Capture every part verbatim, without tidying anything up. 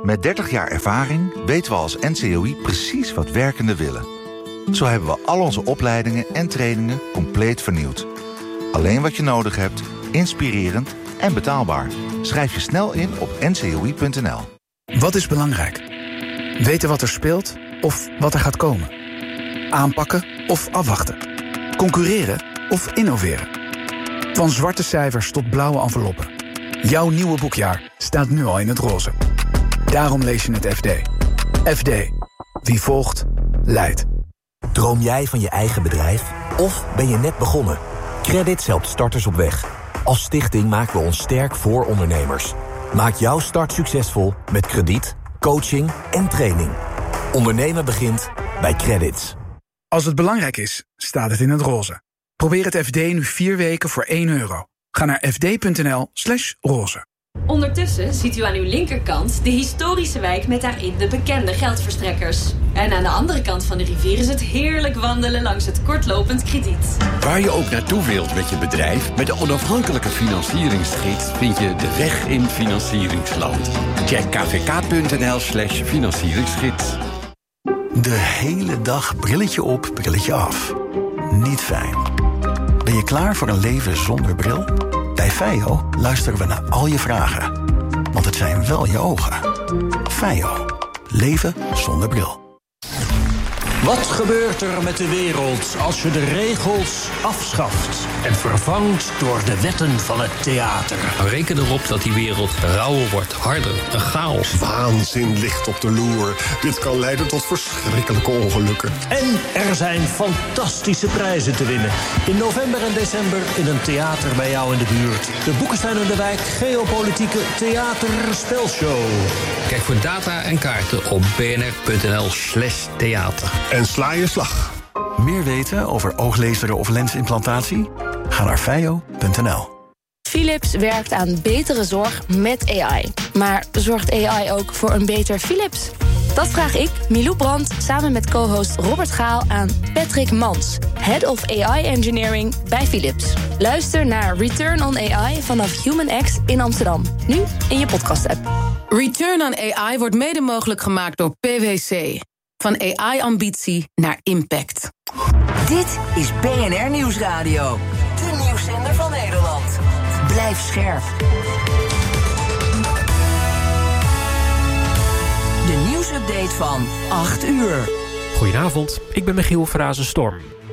Met dertig jaar ervaring weten we als N C O I precies wat werkenden willen. Zo hebben we al onze opleidingen en trainingen compleet vernieuwd. Alleen wat je nodig hebt, inspirerend en betaalbaar. Schrijf je snel in op n c o i punt n l. Wat is belangrijk? Weten wat er speelt of wat er gaat komen? Aanpakken of afwachten? Concurreren of innoveren? Van zwarte cijfers tot blauwe enveloppen. Jouw nieuwe boekjaar staat nu al in het roze. Daarom lees je het F D. F D. Wie volgt, leidt. Droom jij van je eigen bedrijf? Of ben je net begonnen? Credits helpt starters op weg. Als stichting maken we ons sterk voor ondernemers. Maak jouw start succesvol met krediet, coaching en training. Ondernemen begint bij Credits. Als het belangrijk is, staat het in het roze. Probeer het F D nu vier weken voor één euro. Ga naar f d punt n l slash roze. Ondertussen ziet u aan uw linkerkant de historische wijk met daarin de bekende geldverstrekkers. En aan de andere kant van de rivier is het heerlijk wandelen langs het kortlopend krediet. Waar je ook naartoe wilt met je bedrijf, met de onafhankelijke financieringsgids vind je de weg in financieringsland. Check k v k punt n l slash financieringsgids. De hele dag brilletje op, brilletje af. Niet fijn. Ben je klaar voor een leven zonder bril? Bij Feio luisteren we naar al je vragen. Want het zijn wel je ogen. Feio. Leven zonder bril. Wat gebeurt er met de wereld als je de regels afschaft en vervangt door de wetten van het theater? Reken erop dat die wereld rauwer wordt, harder, een chaos. Waanzin ligt op de loer. Dit kan leiden tot verschrikkelijke ongelukken. En er zijn fantastische prijzen te winnen. In november en december in een theater bij jou in de buurt. De Boekenstein in de Wijk Geopolitieke Theaterspelshow. Kijk voor data en kaarten op b n r punt n l slash theater. En sla je slag. Meer weten over ooglezeren of lensimplantatie? Ga naar feio punt n l. Philips werkt aan betere zorg met A I. Maar zorgt A I ook voor een beter Philips? Dat vraag ik, Milou Brandt, samen met co-host Robert Gaal aan Patrick Mans, Head of A I Engineering bij Philips. Luister naar Return on A I vanaf HumanX in Amsterdam. Nu in je podcast-app. Return on A I wordt mede mogelijk gemaakt door P w C. Van A I-ambitie naar impact. Dit is B N R Nieuwsradio. De nieuwszender van Nederland. Blijf scherp. De nieuwsupdate van acht uur. Goedenavond, ik ben Michiel Frazen-Storm.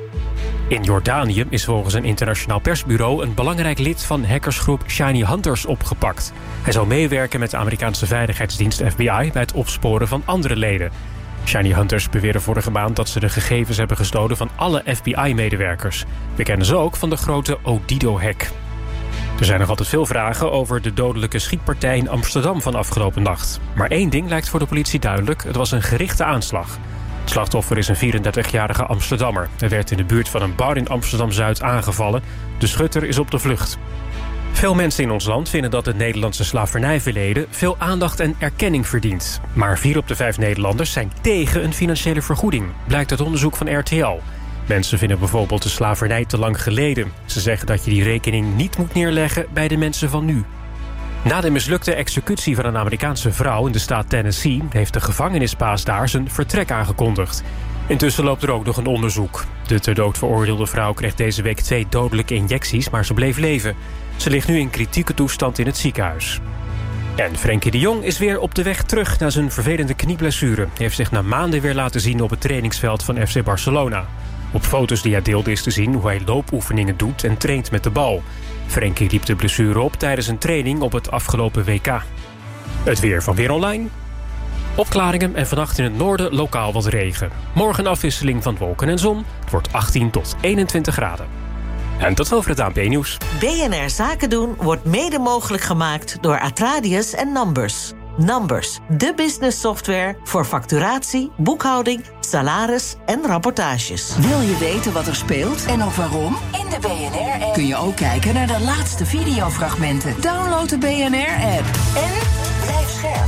In Jordanië is volgens een internationaal persbureau een belangrijk lid van hackersgroep Shiny Hunters opgepakt. Hij zou meewerken met de Amerikaanse veiligheidsdienst F B I bij het opsporen van andere leden. Shiny Hunters beweerden vorige maand dat ze de gegevens hebben gestolen van alle F B I-medewerkers. We kennen ze ook van de grote Odido-hack. Er zijn nog altijd veel vragen over de dodelijke schietpartij in Amsterdam van afgelopen nacht. Maar één ding lijkt voor de politie duidelijk: het was een gerichte aanslag. Het slachtoffer is een vierendertigjarige Amsterdammer. Hij werd in de buurt van een bar in Amsterdam-Zuid aangevallen. De schutter is op de vlucht. Veel mensen in ons land vinden dat het Nederlandse slavernijverleden veel aandacht en erkenning verdient. Maar vier op de vijf Nederlanders zijn tegen een financiële vergoeding, blijkt uit onderzoek van R T L. Mensen vinden bijvoorbeeld de slavernij te lang geleden. Ze zeggen dat je die rekening niet moet neerleggen bij de mensen van nu. Na de mislukte executie van een Amerikaanse vrouw in de staat Tennessee heeft de gevangenisbaas daar zijn vertrek aangekondigd. Intussen loopt er ook nog een onderzoek. De ter dood veroordeelde vrouw kreeg deze week twee dodelijke injecties, maar ze bleef leven. Ze ligt nu in kritieke toestand in het ziekenhuis. En Frenkie de Jong is weer op de weg terug na zijn vervelende knieblessure. Hij heeft zich na maanden weer laten zien op het trainingsveld van F C Barcelona. Op foto's die hij deelde is te zien hoe hij loopoefeningen doet en traint met de bal. Frenkie liep de blessure op tijdens een training op het afgelopen W K. Het weer van Weer Online. Opklaringen en vannacht in het noorden lokaal wat regen. Morgen afwisseling van wolken en zon. Het wordt achttien tot eenentwintig graden. En tot over het A N P-nieuws. B N R Zaken doen wordt mede mogelijk gemaakt door Atradius en Numbers. Numbers, de business software voor facturatie, boekhouding, salaris en rapportages. Wil je weten wat er speelt en ook waarom? In de B N R-app kun je ook kijken naar de laatste videofragmenten. Download de B N R-app. En blijf scherp.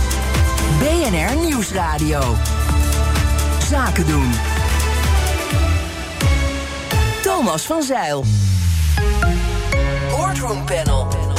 B N R Nieuwsradio. Zaken doen. Thomas van Zijl. Boardroom Panel.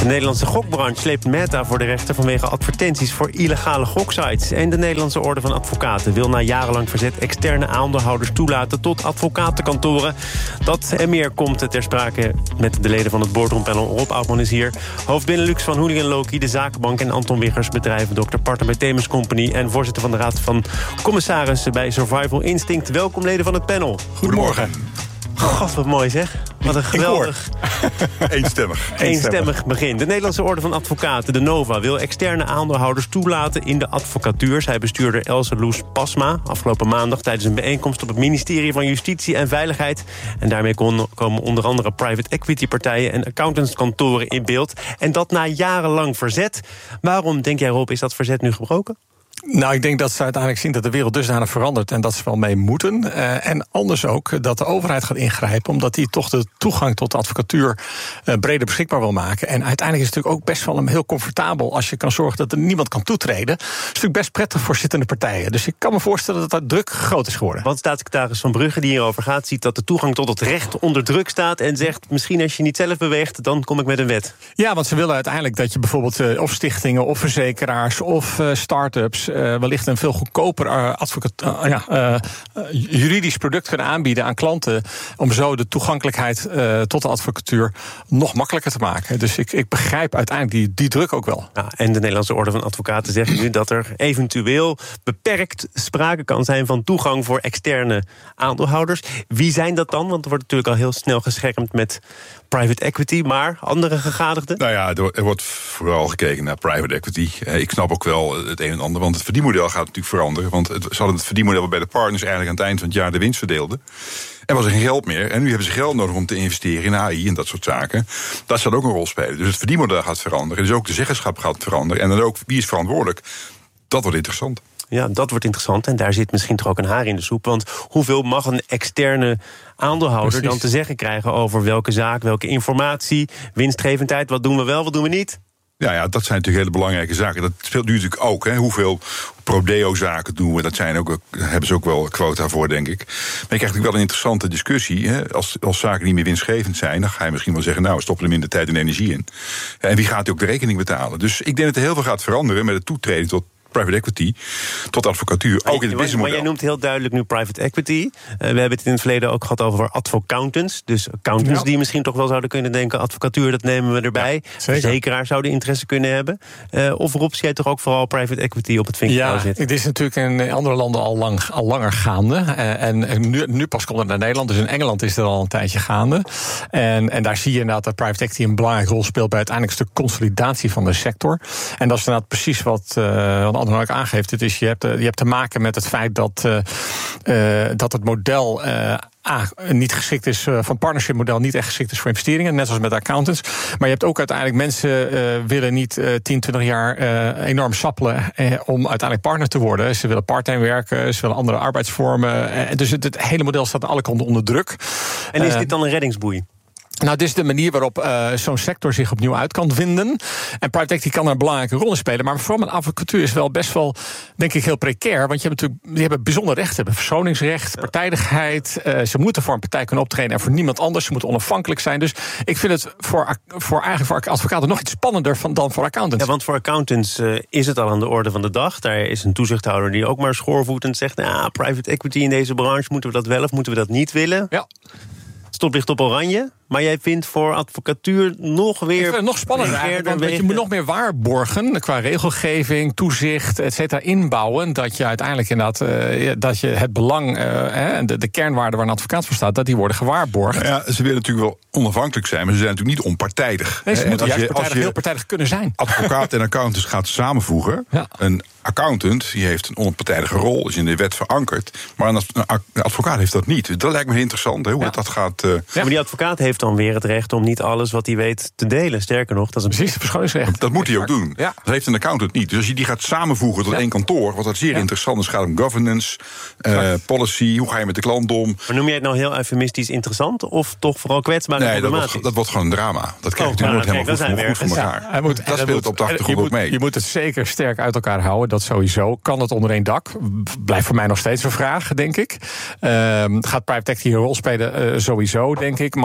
De Nederlandse gokbranche sleept Meta voor de rechter vanwege advertenties voor illegale goksites. En de Nederlandse Orde van Advocaten wil na jarenlang verzet externe aandeelhouders toelaten tot advocatenkantoren. Dat en meer komt ter sprake met de leden van het boardroompanel. Rob Oudman is hier. Hoofd Benelux van Hooligan Loki, de Zakenbank en Anton Wiggers, bedrijven dokter Partner bij Themis Company en voorzitter van de Raad van Commissarissen bij Survival Instinct. Welkom leden van het panel. Goedemorgen. God, wat mooi zeg. Wat een geweldig... Eenstemmig. Eenstemmig begin. De Nederlandse Orde van Advocaten, de NOVA, wil externe aandeelhouders toelaten in de advocatuur. Zij bestuurder Else Loes Pasma afgelopen maandag tijdens een bijeenkomst op het ministerie van Justitie en Veiligheid. En daarmee kon, komen onder andere private equity partijen en accountantskantoren in beeld. En dat na jarenlang verzet. Waarom, denk jij Rob, is dat verzet nu gebroken? Nou, ik denk dat ze uiteindelijk zien dat de wereld dusdanig verandert en dat ze wel mee moeten. Uh, en anders ook dat de overheid gaat ingrijpen, omdat die toch de toegang tot de advocatuur uh, breder beschikbaar wil maken. En uiteindelijk is het natuurlijk ook best wel een heel comfortabel als je kan zorgen dat er niemand kan toetreden. Dat is natuurlijk best prettig voor zittende partijen. Dus ik kan me voorstellen dat dat druk groot is geworden. Want staatssecretaris Van Brugge, die hierover gaat, ziet dat de toegang tot het recht onder druk staat en zegt, misschien als je niet zelf beweegt, dan kom ik met een wet. Ja, want ze willen uiteindelijk dat je bijvoorbeeld uh, of stichtingen of verzekeraars of uh, start-ups Uh, wellicht een veel goedkoper uh, advocaat, uh, ja, uh, uh, juridisch product kunnen aanbieden aan klanten, om zo de toegankelijkheid uh, tot de advocatuur nog makkelijker te maken. Dus ik, ik begrijp uiteindelijk die, die druk ook wel. Ja, en de Nederlandse Orde van Advocaten zegt nu dat er eventueel beperkt sprake kan zijn van toegang voor externe aandeelhouders. Wie zijn dat dan? Want er wordt natuurlijk al heel snel geschermd met private equity, maar andere gegadigden? Nou ja, er wordt vooral gekeken naar private equity. Ik snap ook wel het een en ander, want het verdienmodel gaat natuurlijk veranderen. Want het, ze hadden het verdienmodel bij de partners eigenlijk aan het eind van het jaar de winst verdeelden. Er was er geen geld meer. En nu hebben ze geld nodig om te investeren in A I en dat soort zaken. Dat zal ook een rol spelen. Dus het verdienmodel gaat veranderen. Dus ook de zeggenschap gaat veranderen. En dan ook wie is verantwoordelijk. Dat wordt interessant. Ja, dat wordt interessant. En daar zit misschien toch ook een haar in de soep. Want hoeveel mag een externe aandeelhouder Precies. dan te zeggen krijgen over welke zaak, welke informatie, winstgevendheid, wat doen we wel, wat doen we niet? Ja, ja, dat zijn natuurlijk hele belangrijke zaken. Dat speelt nu natuurlijk ook. Hè. Hoeveel prodeo-zaken doen we? Dat zijn ook, daar hebben ze ook wel quota voor, denk ik. Maar je krijgt natuurlijk wel een interessante discussie. Hè. Als, als zaken niet meer winstgevend zijn, dan ga je misschien wel zeggen, nou, we stoppen er minder tijd en energie in. En wie gaat ook de rekening betalen? Dus ik denk dat er heel veel gaat veranderen met het toetreden tot private equity, tot advocatuur, ook in het businessmodel. Maar jij noemt heel duidelijk nu private equity. Uh, we hebben het in het verleden ook gehad over advocatants. Dus accountants ja. die misschien toch wel zouden kunnen denken, advocatuur, dat nemen we erbij. Ja, verzekeraars zouden interesse kunnen hebben. Uh, of Rob, zie jij toch ook vooral private equity op het vingertouw ja, zitten? Het is natuurlijk in andere landen al, lang, al langer gaande. Uh, en en nu, nu pas komt het naar Nederland. Dus in Engeland is het al een tijdje gaande. En, en daar zie je inderdaad dat private equity een belangrijke rol speelt bij uiteindelijk een stuk consolidatie van de sector. En dat is inderdaad precies wat uh, Anton ook aangeeft. Het is, je, hebt, je hebt te maken met het feit dat, uh, uh, dat het model Uh, A, niet geschikt is, uh, van partnership model niet echt geschikt is voor investeringen, net zoals met accountants. Maar je hebt ook uiteindelijk mensen uh, willen niet uh, tien, twintig jaar uh, enorm sappelen uh, om uiteindelijk partner te worden. Ze willen parttime werken, ze willen andere arbeidsvormen. Uh, dus het, het hele model staat aan alle kanten onder druk. En is dit dan een reddingsboei? Nou, dit is de manier waarop uh, zo'n sector zich opnieuw uit kan vinden. En private equity kan er een belangrijke rol in spelen. Maar vooral met advocatuur is wel best wel, denk ik, heel precair. Want je hebt natuurlijk, die hebben bijzonder rechten. Ze hebben verzoningsrecht, partijdigheid. Uh, ze moeten voor een partij kunnen optreden en voor niemand anders. Ze moeten onafhankelijk zijn. Dus ik vind het voor, voor, eigenlijk voor advocaten nog iets spannender van, dan voor accountants. Ja, want voor accountants uh, is het al aan de orde van de dag. Daar is een toezichthouder die ook maar schoorvoetend zegt, nou, private equity in deze branche, moeten we dat wel of moeten we dat niet willen? Ja. Stoplicht op oranje. Maar jij vindt voor advocatuur nog weer... Ik vind het nog spannender eigenlijk, want je moet nog meer waarborgen qua regelgeving, toezicht, et cetera, inbouwen. Dat je uiteindelijk inderdaad uh, dat je het belang en uh, de, de kernwaarden waar een advocaat voor staat, dat die worden gewaarborgd. Nou ja, ze willen natuurlijk wel onafhankelijk zijn, maar ze zijn natuurlijk niet onpartijdig. Nee, ze moeten juist je, partijdig, heel partijdig kunnen zijn. Advocaat en accountants gaat samenvoegen. Ja. Een accountant die heeft een onpartijdige rol, is in de wet verankerd. Maar een advocaat heeft dat niet. Dat lijkt me interessant, hè, hoe ja. dat gaat. Uh, ja, maar die advocaat heeft dan weer het recht om niet alles wat hij weet te delen. Sterker nog, dat is een precies verschoningsrecht. Dat moet hij ook doen. Ja. Dat heeft een accountant niet. Dus als je die gaat samenvoegen tot ja. één kantoor, wat dat zeer ja. interessant is, gaat om governance, uh, policy, hoe ga je met de klant om. Maar noem jij het nou heel eufemistisch interessant of toch vooral kwetsbaar en nee, problematisch? Dat wordt, dat wordt gewoon een drama. Dat krijg je oh, nooit helemaal goed, goed, goed voor elkaar. Ja, moet, dat speelt moet, op de achtergrond ook mee. Je moet het zeker sterk uit elkaar houden, dat sowieso. Kan het onder één dak? Blijft voor mij nog steeds een vraag, denk ik. Uh, gaat private equity een rol spelen? Uh, sowieso, denk ik. Maar uh,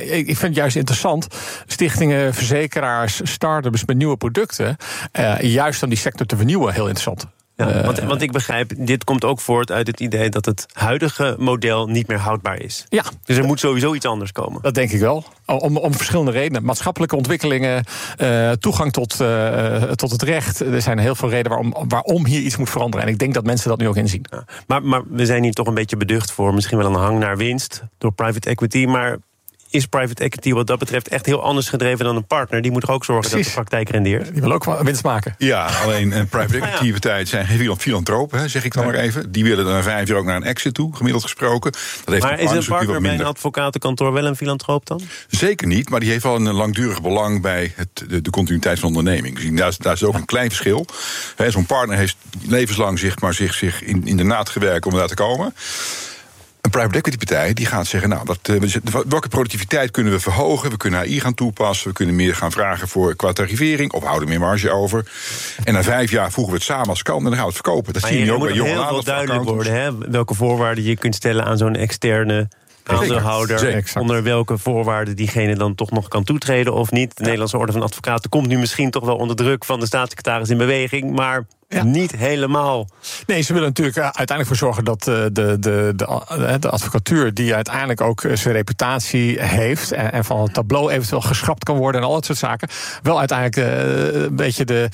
ik vind het juist interessant. Stichtingen, verzekeraars, start-ups met nieuwe producten. Uh, juist om die sector te vernieuwen, heel interessant. Ja, uh, want, want ik begrijp, dit komt ook voort uit het idee dat het huidige model niet meer houdbaar is. Ja. Dus er moet sowieso iets anders komen. Dat denk ik wel. Om, om verschillende redenen. Maatschappelijke ontwikkelingen, uh, toegang tot, uh, tot het recht. Er zijn heel veel redenen waarom, waarom hier iets moet veranderen. En ik denk dat mensen dat nu ook inzien. Ja, maar, maar we zijn hier toch een beetje beducht voor misschien wel een hang naar winst door private equity. Maar is private equity wat dat betreft echt heel anders gedreven dan een partner? Die moet er ook zorgen Precies. dat de praktijk rendeert. Die wil ook wel winst maken. Ja, alleen een private equity partijen zijn geen filantropen, hè, zeg ik dan ja. maar even. Die willen na vijf jaar ook naar een exit toe, gemiddeld gesproken. Dat heeft maar is een partner bij een advocatenkantoor wel een filantroop dan? Zeker niet, maar die heeft wel een langdurig belang bij het, de, de continuïteit van de onderneming. Dus daar, is, daar is ook ja. een klein verschil. He, zo'n partner heeft levenslang zich, maar zich, zich in, in de naad gewerkt om daar te komen. Een private equity partij die gaat zeggen, nou, wat, welke productiviteit kunnen we verhogen? We kunnen A I gaan toepassen, we kunnen meer gaan vragen voor qua tarivering, of houden meer marge over. En na vijf jaar voegen we het samen als kan en dan gaan we het verkopen. Dat maar zie je nu ook bij jonge aandacht. Het moet heel duidelijk worden, hè, welke voorwaarden je kunt stellen aan zo'n externe aandeelhouder. Zeker. Onder welke voorwaarden diegene dan toch nog kan toetreden of niet. De ja. Nederlandse Orde van Advocaten komt nu misschien toch wel onder druk van de staatssecretaris in beweging, maar ja. niet helemaal. Nee, ze willen natuurlijk uiteindelijk voor zorgen dat de, de, de, de, de advocatuur, die uiteindelijk ook zijn reputatie heeft en, en van het tableau eventueel geschrapt kan worden en al dat soort zaken, wel uiteindelijk uh, een beetje de,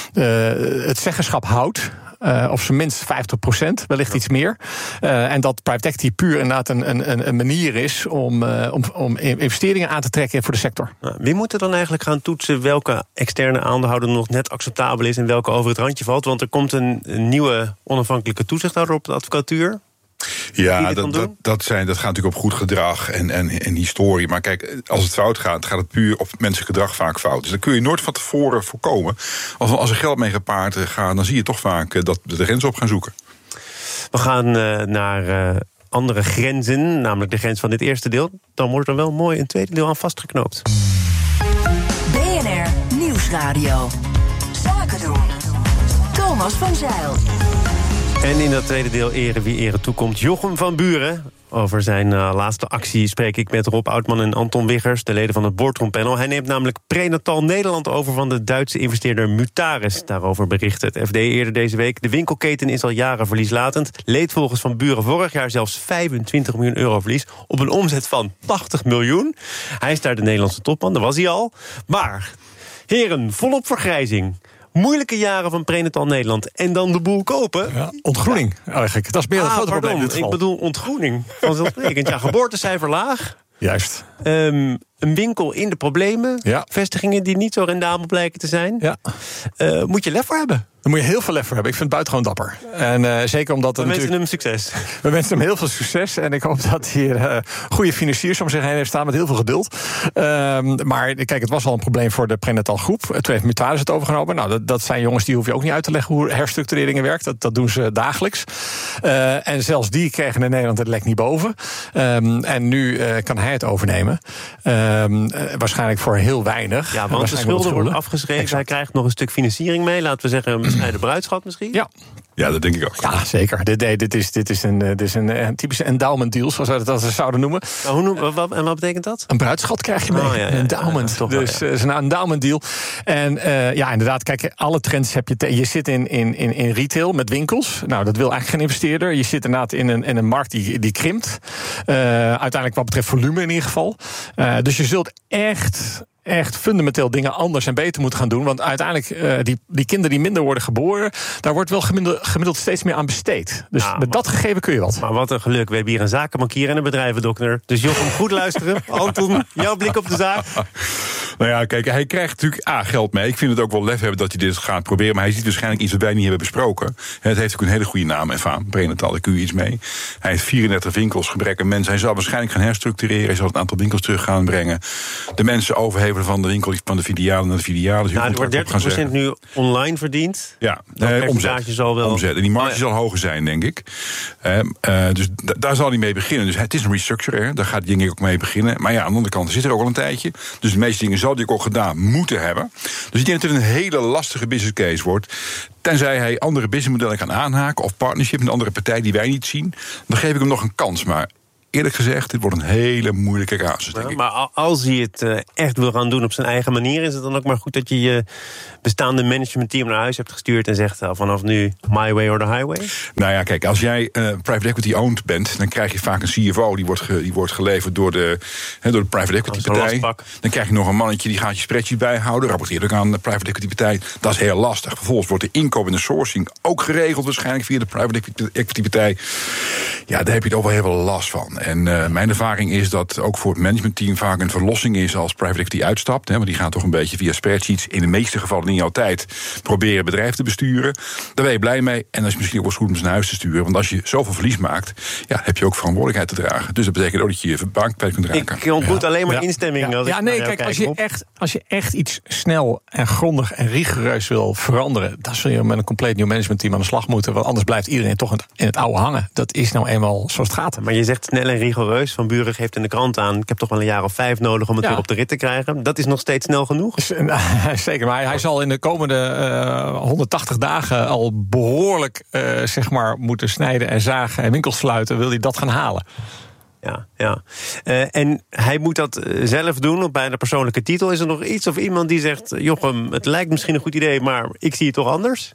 uh, het zeggenschap houdt. Uh, of zijn minst vijftig procent, wellicht ja. iets meer. Uh, en dat private equity puur inderdaad een, een, een manier is om, uh, om, om investeringen aan te trekken voor de sector. Nou, wie moet er dan eigenlijk gaan toetsen welke externe aandeelhouder nog net acceptabel is en welke over het randje valt? Want er komt een, een nieuwe onafhankelijke toezichthouder op de advocatuur. Ja, dat, dat, dat, zijn, dat gaat natuurlijk op goed gedrag en, en, en historie. Maar kijk, als het fout gaat, gaat het puur op menselijk gedrag vaak fout. Dus dat kun je nooit van tevoren voorkomen. Als, als er geld mee gepaard gaat, dan zie je toch vaak dat we de grens op gaan zoeken. We gaan uh, naar uh, andere grenzen, namelijk de grens van dit eerste deel. Dan wordt er wel mooi een tweede deel aan vastgeknoopt. B N R Nieuwsradio. Zaken doen. Thomas van Zijl. En in dat tweede deel ere wie ere toekomt, Jochem van Buren. Over zijn uh, laatste actie spreek ik met Rob Oudman en Anton Wiggers, de leden van het boardroompanel. Hij neemt namelijk Prenatal Nederland over van de Duitse investeerder Mutares. Daarover bericht het F D eerder deze week. De winkelketen is al jaren verlieslatend. Leed volgens Van Buren vorig jaar zelfs vijfentwintig miljoen euro verlies op een omzet van tachtig miljoen. Hij is daar de Nederlandse topman, daar was hij al. Maar, heren, volop vergrijzing. Moeilijke jaren van Prenatal Nederland. En dan de boel kopen. Ja, ontgroening ja. eigenlijk. Dat is meer een ah, groot pardon, probleem in dit geval. Ik bedoel ontgroening. Vanzelfsprekend. Ja, geboortecijfer laag. Juist. Um, een winkel in de problemen. Ja. Vestigingen die niet zo rendabel blijken te zijn. Ja. Uh, moet je lef voor hebben. Daar moet je heel veel lef voor hebben. Ik vind het buitengewoon dapper. En uh, zeker omdat we wensen natuurlijk... hem succes. We wensen hem heel veel succes. En ik hoop dat hier uh, goede financiers om zich heen heeft staan met heel veel geduld. Um, maar kijk, het was al een probleem voor de Prenatal groep. Toen heeft Mutares het overgenomen. Nou, dat, dat zijn jongens die hoef je ook niet uit te leggen hoe herstructureringen werkt. Dat, dat doen ze dagelijks. Uh, en zelfs die kregen in Nederland het lek niet boven. Um, en nu uh, kan hij het overnemen. Um, uh, waarschijnlijk voor heel weinig. Ja, want de schulden worden afgeschreven. Exact. Hij krijgt nog een stuk financiering mee. Laten we zeggen, de bruidschat misschien? Ja. Ja, dat denk ik ook. Ja, zeker. Dit, nee, dit, is, dit is een, dit is een, een typische endowment deal, zoals we dat zouden noemen. Nou, hoe noem, wat, en wat betekent dat? Een bruidschat krijg je mee. Oh, ja, ja, een endowment. Ja, ja, dus het ja. is een endowment deal. En uh, ja, inderdaad, kijk, alle trends heb je. Te, je zit in, in, in, in retail met winkels. Nou, dat wil eigenlijk geen investeerder. Je zit inderdaad in een, in een markt die, die krimpt. Uh, uiteindelijk wat betreft volume in ieder geval. Uh, dus je zult echt... echt fundamenteel dingen anders en beter moeten gaan doen. Want uiteindelijk, uh, die, die kinderen die minder worden geboren, daar wordt wel gemiddeld, gemiddeld steeds meer aan besteed. Dus nou, met dat gegeven kun je wat. Maar wat een geluk. We hebben hier een zakenbankier en een bedrijvendokter. Dus Jochem, goed luisteren. Anton, jouw blik op de zaak. Nou ja, kijk, hij krijgt natuurlijk A, geld mee. Ik vind het ook wel lef hebben dat hij dit gaat proberen. Maar hij ziet waarschijnlijk iets wat wij niet hebben besproken. Het heeft ook een hele goede naam en faam. Prenatal, daar kun je iets mee. Hij heeft vierendertig winkels, gebrek aan mensen. Hij zal waarschijnlijk gaan herstructureren. Hij zal het aantal winkels terug gaan brengen. De mensen overhevelen van de winkel, van de filialen naar de filialen. Dus nou, er wordt dertig procent nu online verdiend. Ja, eh, omzet. Zal wel... omzet. En die marge oh, ja. zal hoger zijn, denk ik. Uh, uh, dus d- daar zal hij mee beginnen. Dus het is een restructure, daar gaat hij denk ik ook mee beginnen. Maar ja, aan de andere kant zit er ook al een tijdje. Dus de meeste dingen zal hij ook al gedaan moeten hebben. Dus ik denk dat het een hele lastige business case wordt. Tenzij hij andere businessmodellen kan aanhaken of partnership met een andere partij die wij niet zien, dan geef ik hem nog een kans. Maar eerlijk gezegd, dit wordt een hele moeilijke casus, denk Ja, ik. maar als hij het uh, echt wil gaan doen op zijn eigen manier, is het dan ook maar goed dat je je bestaande managementteam naar huis hebt gestuurd en zegt uh, vanaf nu my way or the highway? Nou ja, kijk, als jij uh, private equity owned bent, dan krijg je vaak een C F O die wordt, ge, die wordt geleverd door de, he, door de private equity partij. Dan krijg je nog een mannetje die gaat je spreadsheet bijhouden, rapporteert ook aan de private equity partij. Dat is heel lastig. Vervolgens wordt de inkoop en de sourcing ook geregeld waarschijnlijk via de private equity partij. Ja, daar heb je toch wel heel veel last van. En uh, mijn ervaring is dat ook voor het managementteam vaak een verlossing is als private equity uitstapt. Hè, want die gaan toch een beetje via spreadsheets, in de meeste gevallen niet altijd, proberen het bedrijf te besturen. Daar ben je blij mee. En dat is misschien ook wel goed om ze naar huis te sturen. Want als je zoveel verlies maakt, ja, heb je ook verantwoordelijkheid te dragen. Dus dat betekent ook dat je je bank kwijt kunt raken. Ik ontmoet ja. alleen maar ja. instemming. Ja, als ja ik nee, naar kijk, jou als je, Rob. echt, als je echt iets snel en grondig en rigoureus wil veranderen, dan zul je met een compleet nieuw managementteam aan de slag moeten. Want anders blijft iedereen toch in het, in het oude hangen. Dat is nou eenmaal zoals het gaat. Maar je zegt snel en rigoureus. Van Buren geeft in de krant aan, ik heb toch wel een jaar of vijf nodig om het Ja. weer op de rit te krijgen. Dat is nog steeds snel genoeg? Zeker, maar hij, hij zal in de komende uh, honderdtachtig dagen al behoorlijk uh, zeg maar, moeten snijden en zagen en winkels sluiten. Wil hij dat gaan halen? Ja, ja. Uh, en hij moet dat zelf doen op bijna persoonlijke titel. Is er nog iets of iemand die zegt, Jochem, het lijkt misschien een goed idee, maar ik zie het toch anders?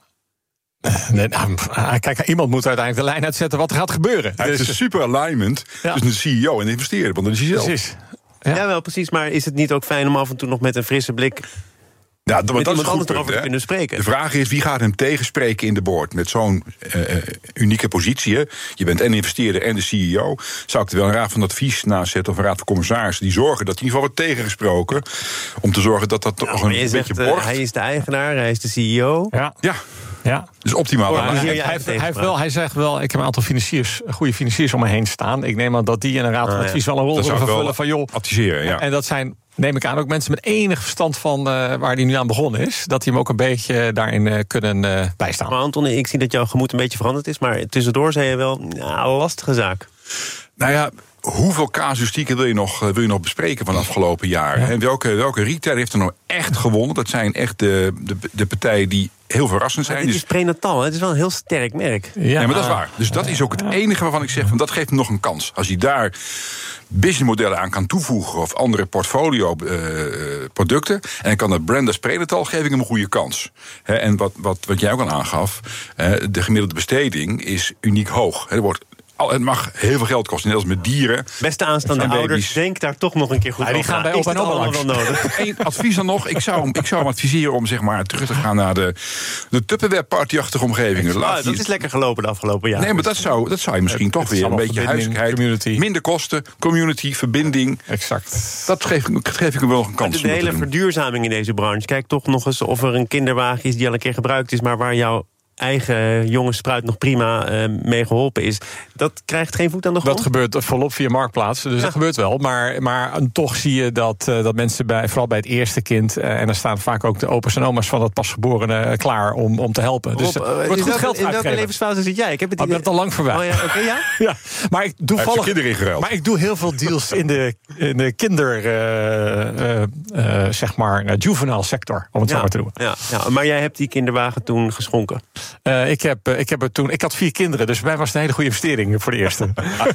Nee, nou, kijk, iemand moet uiteindelijk de lijn uitzetten wat er gaat gebeuren. Ja, het is dus, een super alignment ja. tussen de C E O en de investeerder, want dat is hij zelf. Precies. Ja. ja, wel precies, maar is het niet ook fijn om af en toe nog met een frisse blik Ja, dat, met dat is iemand anders goed erover te kunnen spreken? De vraag is, wie gaat hem tegenspreken in de board? Met zo'n uh, unieke positie. Hè? Je bent en investeerder en de C E O. Zou ik er wel een raad van advies naast zetten, of een raad van commissarissen, die zorgen dat in ieder geval wordt tegengesproken. Om te zorgen dat dat toch Ja, een maar je beetje zegt, uh, borgt. hij is de eigenaar, hij is de C E O. Ja. Ja. Ja. Dus optimaal. Oh, Maar hij, hij, hij, heeft, hij, heeft wel, hij zegt wel, ik heb een aantal financiers, goede financiers om me heen staan. Ik neem aan dat die in een raad van Ah, ja. advies wel een rol Dat zullen zou ik wel vervullen van joh. adviseren, ja. En dat zijn, neem ik aan, ook mensen met enig verstand van uh, waar hij nu aan begonnen is. Dat die hem ook een beetje daarin uh, kunnen uh, bijstaan. Maar Anton, ik zie dat jouw gemoed een beetje veranderd is, maar tussendoor zei je wel, ja, lastige zaak. Nou ja, hoeveel casuïstieken wil je nog, wil je nog bespreken van de afgelopen jaren? Ja. En welke, welke retailer heeft er nou echt gewonnen? Dat zijn echt de, de, de partijen die heel verrassend zijn. Maar dit is prenatal, hè? Het is wel een heel sterk merk. Ja, ja, maar dat is waar. Dus dat is ook het enige waarvan ik zeg, van dat geeft hem nog een kans. Als hij daar businessmodellen aan kan toevoegen of andere portfolio uh, producten, en hij kan dat branden als prenatal, geef ik hem een goede kans. He, en wat, wat, wat jij ook al aangaf, uh, de gemiddelde besteding is uniek hoog. He, er wordt Het mag heel veel geld kosten, net als met dieren. Beste aanstaande ouders, denk daar toch nog een keer goed ja, die over gaan bij na. op en allemaal langs. wel nodig? Eén advies dan nog. Ik zou, hem, ik zou hem adviseren om zeg maar, terug te gaan naar de, de Tupperware-party-achtige omgeving. Ah, dat is lekker gelopen de afgelopen jaren. Nee, maar dat zou, dat zou je misschien Het- toch het weer is een allemaal beetje verbinding, huiselijkheid, community. minder kosten, community, verbinding. Exact. Dat geef, ik- dat geef ik hem wel nog een kans. De om dat hele te doen. verduurzaming in deze branche. Kijk toch nog eens of er een kinderwagen is die al een keer gebruikt is, maar waar jouw eigen jonge spruit nog prima uh, mee geholpen is. Dat krijgt geen voet aan de grond? Dat gebeurt volop via Marktplaats, dus Ja. dat gebeurt wel. Maar, maar toch zie je dat, uh, dat mensen, bij, vooral bij het eerste kind, uh, en dan staan vaak ook de opa's en oma's van het pasgeborene uh, klaar om, om te helpen. Dus Rob, er uh, wordt in goed welke, geld in welke uitgegeven. levensfase zit jij? Ik heb het Oh, ik ben het al lang voorbij. Oh, ja, okay, ja? Ja, maar ik doe Hij heeft zijn kinderen ingeruild. Maar ik doe heel veel deals in de, in de kinder, uh, uh, uh, zeg maar, uh, juvenile sector, om het Ja, zo maar te doen. ja, ja, maar jij hebt die kinderwagen toen geschonken. Uh, ik, heb, uh, ik, heb het toen, ik had vier kinderen, dus bij mij was het een hele goede investering voor de eerste.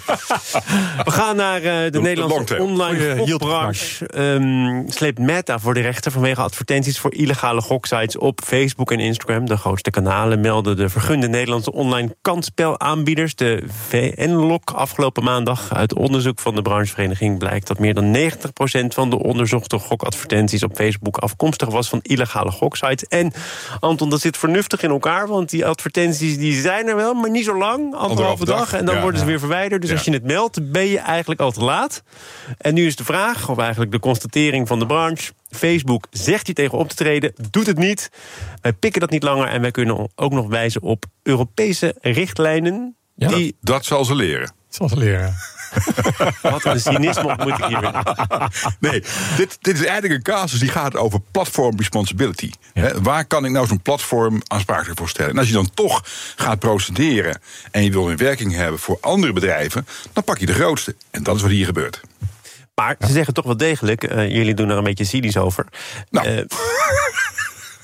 We gaan naar uh, de, de Nederlandse longtail. online Goeie gokbranche. Um, sleept Meta voor de rechter vanwege advertenties voor illegale goksites op Facebook en Instagram. De grootste kanalen melden de vergunde Nederlandse online kansspelaanbieders, de V N-lok, afgelopen maandag. Uit onderzoek van de branchevereniging blijkt dat meer dan negentig procent van de onderzochte gokadvertenties op Facebook afkomstig was van illegale goksites. En Anton, dat zit vernuftig in elkaar, want die advertenties die zijn er wel, maar niet zo lang, anderhalve dag, dag. en dan Ja, worden ze ja. weer verwijderd. Dus Ja. als je het meldt, ben je eigenlijk al te laat. En nu is de vraag, of eigenlijk de constatering van de branche, Facebook zegt hier tegen op te treden, doet het niet. Wij pikken dat niet langer en wij kunnen ook nog wijzen op Europese richtlijnen. Ja. Die, Dat zal ze leren. Zal ze leren. wat een cynisme moet ik hier weer. Nee, dit, dit is eigenlijk een casus die gaat over platform responsibility. He, waar kan ik nou zo'n platform aansprakelijk voor stellen? En als je dan toch gaat procederen en je wil een werking hebben voor andere bedrijven, dan pak je de grootste. En dat is wat hier gebeurt. Maar ze zeggen toch wel degelijk, uh, jullie doen er een beetje cynisch over. Nou. Uh,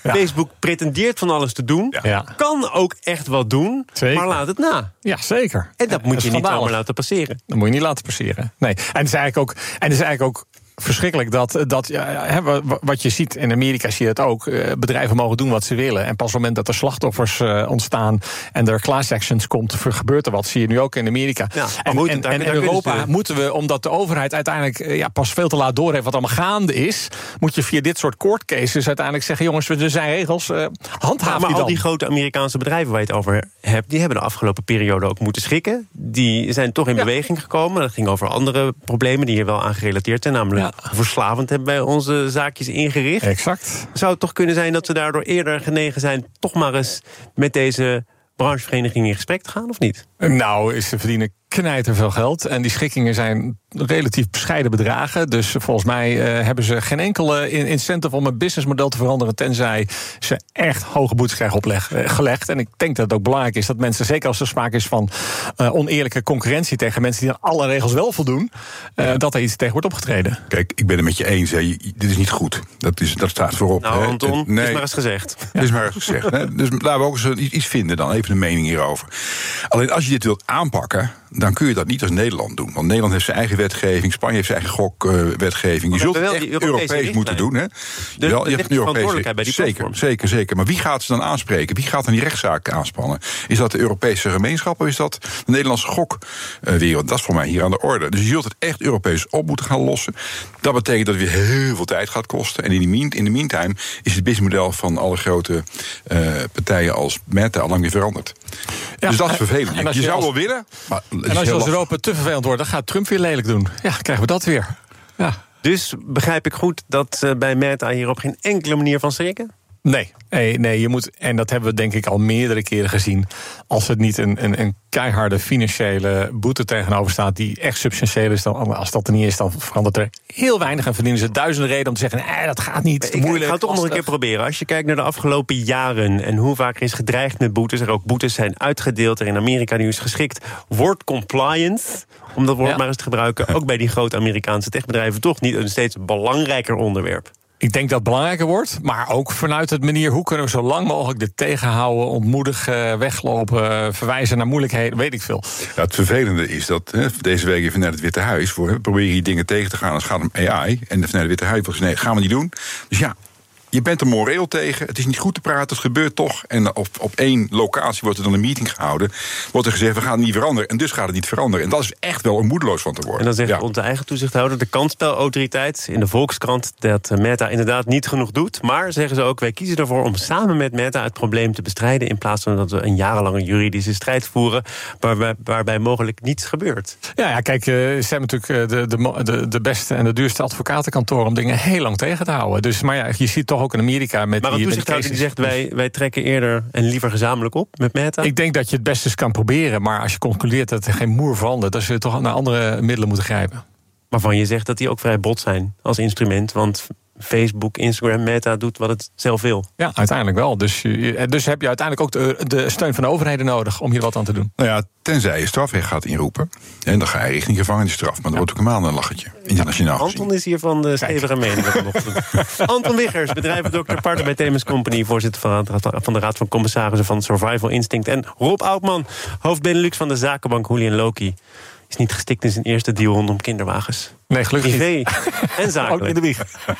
Ja. Facebook pretendeert van alles te doen. Ja. Kan ook echt wat doen, Zeker. maar laat het na. Ja, zeker. En dat Ja, moet dat je is niet schandalig. allemaal laten passeren. Dat moet je niet laten passeren. Nee. En het is eigenlijk ook, en het is eigenlijk ook verschrikkelijk dat, dat ja, hè, wat je ziet in Amerika, zie je het ook. Uh, bedrijven mogen doen wat ze willen. En pas op het moment dat er slachtoffers uh, ontstaan en er class actions komt, gebeurt er wat. Zie je nu ook in Amerika. Ja, en goed, en, daar, en daar Europa ze... moeten we, omdat de overheid uiteindelijk uh, ja, pas veel te laat doorheeft wat allemaal gaande is, moet je via dit soort court cases uiteindelijk zeggen, jongens, er zijn regels, uh, handhaaf maar, maar die al dan. die grote Amerikaanse bedrijven waar je het over hebt, die hebben de afgelopen periode ook moeten schikken. Die zijn toch in ja. beweging gekomen. Dat ging over andere problemen die hier wel aan gerelateerd zijn, namelijk ja. verslavend hebben wij onze zaakjes ingericht. Exact. Zou het toch kunnen zijn dat ze daardoor eerder genegen zijn toch maar eens met deze branchevereniging in gesprek te gaan, of niet? Nou, ze verdienen knijter veel geld. En die schikkingen zijn relatief bescheiden bedragen. Dus volgens mij uh, hebben ze geen enkele incentive om het businessmodel te veranderen, tenzij ze echt hoge boetes krijgen opgelegd. En ik denk dat het ook belangrijk is dat mensen, zeker als er sprake is van uh, oneerlijke concurrentie tegen mensen die aan alle regels wel voldoen, uh, dat er iets tegen wordt opgetreden. Kijk, ik ben het met je eens. Hè. Dit is niet goed. Dat, is, dat staat voorop. Nou, hè. Anton, nee, is maar eens gezegd. Het is maar eens gezegd. Hè. Dus laten we ook eens iets vinden dan. Even een mening hierover. Alleen als je dit wilt aanpakken, dan kun je dat niet als Nederland doen. Want Nederland heeft zijn eigen wetgeving, Spanje heeft zijn eigen gokwetgeving. Uh, je zult het echt Europees richtlijn. moeten doen. Hè? Dus wel, je hebt een verantwoordelijkheid bij die zeker, platforms. zeker, zeker. Maar wie gaat ze dan aanspreken? Wie gaat dan die rechtszaak aanspannen? Is dat de Europese gemeenschap of is dat de Nederlandse gokwereld? Dat is voor mij hier aan de orde. Dus je zult het echt Europees op moeten gaan lossen. Dat betekent dat het weer heel veel tijd gaat kosten. En in, die mean, in de meantime is het businessmodel van alle grote uh, partijen als Meta al lang weer veranderd. Ja, dus dat is vervelend. Je, je zou wel willen, maar en als je als Europa te vervelend wordt, dan gaat Trump weer lelijk doen. Ja, krijgen we dat weer. Ja. Dus begrijp ik goed dat uh, bij Meta hier op geen enkele manier van schrikken? Nee, nee, nee, je moet, en dat hebben we denk ik al meerdere keren gezien, als het niet een, een, een keiharde financiële boete tegenover staat die echt substantieel is, dan, als dat er niet is, dan verandert er heel weinig en verdienen ze duizenden redenen om te zeggen, nee, dat gaat niet, ik, moeilijk. Ik ga het toch lastig. nog een keer proberen. Als je kijkt naar de afgelopen jaren en hoe vaak er is gedreigd met boetes, er ook boetes zijn uitgedeeld, er in Amerika nu is geschikt, wordt compliance, om dat woord ja. maar eens te gebruiken, ook bij die grote Amerikaanse techbedrijven toch niet een steeds belangrijker onderwerp? Ik denk dat het belangrijker wordt, maar ook vanuit het manier hoe kunnen we zo lang mogelijk dit tegenhouden, ontmoedigen, weglopen, verwijzen naar moeilijkheden, weet ik veel. Ja, het vervelende is dat hè, deze week even naar het Witte Huis, voor, we proberen hier dingen tegen te gaan als het gaat om A I, en naar het Witte Huis was nee, gaan we niet doen. Dus ja, je bent er moreel tegen, het is niet goed te praten, het gebeurt toch. En op, op één locatie wordt er dan een meeting gehouden, wordt er gezegd, we gaan het niet veranderen. En dus gaat het niet veranderen. En dat is echt wel om moedeloos van te worden. En dan zegt ja. onze eigen toezichthouder, de kansspelautoriteit, in de Volkskrant, dat Meta inderdaad niet genoeg doet. Maar, zeggen ze ook, wij kiezen ervoor om samen met Meta het probleem te bestrijden, in plaats van dat we een jarenlange juridische strijd voeren, waarbij, waarbij mogelijk niets gebeurt. Ja, ja kijk, uh, ze hebben natuurlijk de, de, de, de beste en de duurste advocatenkantoren om dingen heel lang tegen te houden. Dus, maar ja, je ziet toch ook in Amerika met maar een die, toezichthouder die zegt, wij, wij trekken eerder en liever gezamenlijk op met Meta? Ik denk dat je het best eens kan proberen, maar als je concludeert dat er geen moer verandert, dan zul je toch naar andere middelen moeten grijpen. Waarvan je zegt dat die ook vrij bot zijn als instrument, want Facebook, Instagram, Meta doet wat het zelf wil. Ja, uiteindelijk wel. Dus, dus heb je uiteindelijk ook de, de steun van de overheden nodig om hier wat aan te doen. Nou ja, tenzij je strafrecht gaat inroepen. En dan ga je richting gevangenisstraf. Maar dan ja. wordt ook een maand een lachertje. Internationaal Anton gezien. is hier van de stevige mening vanochtend. Anton Wiggers, bedrijvendokter, partner bij Themis Company, voorzitter van de, van de Raad van Commissarissen van Survival Instinct. En Rob Oudman, hoofd Benelux van de zakenbank Hoely en Loki. Is niet gestikt in zijn eerste deal rondom kinderwagens. Nee, gelukkig Privé niet. en zakelijk. Ook in de wieg.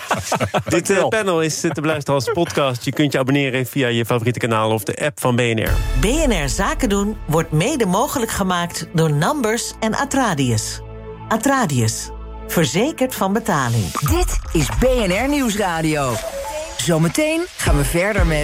Dit uh, panel is te beluisteren als podcast. Je kunt je abonneren via je favoriete kanaal of de app van B N R. B N R Zaken doen wordt mede mogelijk gemaakt door Numbers en Atradius. Atradius, verzekerd van betaling. Dit is B N R Nieuwsradio. Zometeen gaan we verder met